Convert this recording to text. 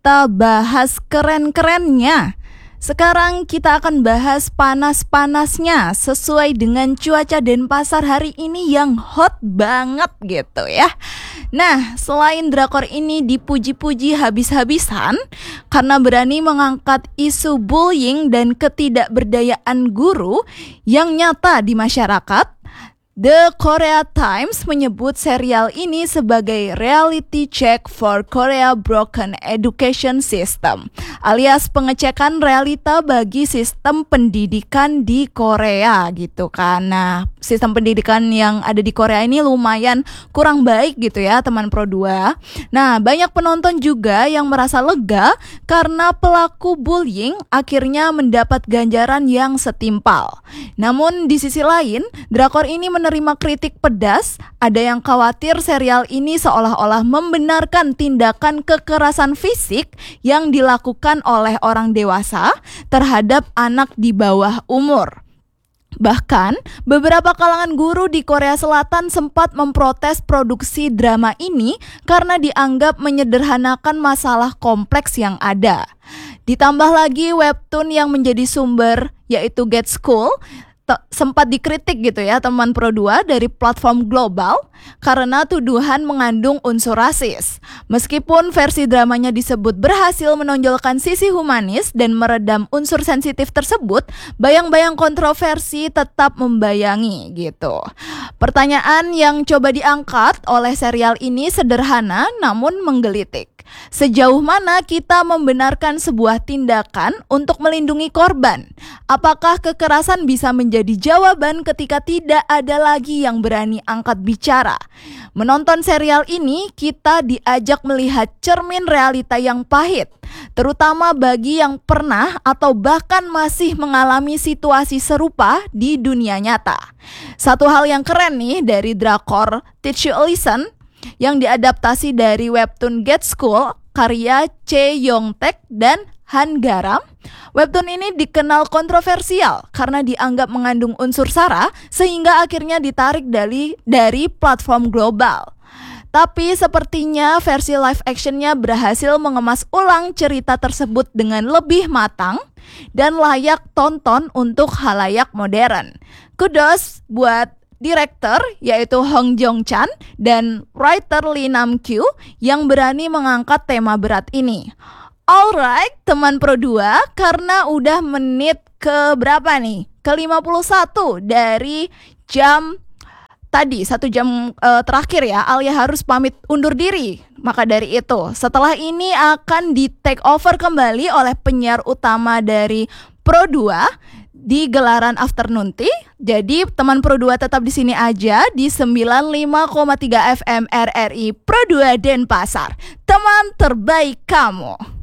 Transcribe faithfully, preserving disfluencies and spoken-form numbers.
kita bahas keren-kerennya. Sekarang kita akan bahas panas-panasnya sesuai dengan cuaca Denpasar hari ini yang hot banget gitu ya. Nah, selain drakor ini dipuji-puji habis-habisan karena berani mengangkat isu bullying dan ketidakberdayaan guru yang nyata di masyarakat, The Korea Times menyebut serial ini sebagai reality check for Korea broken education system, alias pengecekan realita bagi sistem pendidikan di Korea gitu kan. Nah, sistem pendidikan yang ada di Korea ini lumayan kurang baik gitu ya teman Pro dua. Nah, banyak penonton juga yang merasa lega karena pelaku bullying akhirnya mendapat ganjaran yang setimpal. Namun di sisi lain, drakor ini menerima kritik pedas. Ada yang khawatir serial ini seolah-olah membenarkan tindakan kekerasan fisik yang dilakukan oleh orang dewasa terhadap anak di bawah umur. Bahkan, beberapa kalangan guru di Korea Selatan sempat memprotes produksi drama ini karena dianggap menyederhanakan masalah kompleks yang ada. Ditambah lagi webtoon yang menjadi sumber, yaitu Get School, sempat dikritik gitu ya teman Pro dua dari platform global karena tuduhan mengandung unsur rasis. Meskipun versi dramanya disebut berhasil menonjolkan sisi humanis dan meredam unsur sensitif tersebut, bayang-bayang kontroversi tetap membayangi gitu. Pertanyaan yang coba diangkat oleh serial ini sederhana namun menggelitik. Sejauh mana kita membenarkan sebuah tindakan untuk melindungi korban? Apakah kekerasan bisa menjadi jawaban ketika tidak ada lagi yang berani angkat bicara? Menonton serial ini, kita diajak melihat cermin realita yang pahit, terutama bagi yang pernah atau bahkan masih mengalami situasi serupa di dunia nyata. Satu hal yang keren nih dari drakor Teach You a Lesson yang diadaptasi dari webtoon Get School karya Chae Yong Taek dan Han Garam. Webtoon ini dikenal kontroversial karena dianggap mengandung unsur sara sehingga akhirnya ditarik dari dari platform global. Tapi sepertinya versi live actionnya berhasil mengemas ulang cerita tersebut dengan lebih matang dan layak tonton untuk khalayak modern. Kudos buat direktur yaitu Hong Jong Chan dan writer Lee Nam Kyu yang berani mengangkat tema berat ini. Alright teman Pro dua, karena udah menit ke berapa nih? Ke lima puluh satu dari jam tadi, satu jam uh, terakhir ya, Alia harus pamit undur diri. Maka dari itu, setelah ini akan di take over kembali oleh penyiar utama dari Pro dua di gelaran Afternoon Tea. Jadi teman Pro dua tetap di sini aja di sembilan puluh lima koma tiga F M R R I Pro dua Denpasar. Teman terbaik kamu.